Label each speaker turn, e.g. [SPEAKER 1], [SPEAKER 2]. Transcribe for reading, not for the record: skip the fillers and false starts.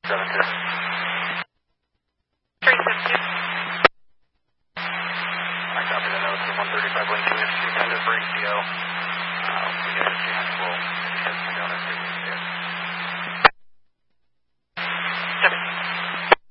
[SPEAKER 1] 72.
[SPEAKER 2] 350.
[SPEAKER 1] I copy the notes. 135 link 2 intended for ACO. We get a chance. We'll be heading down at 6.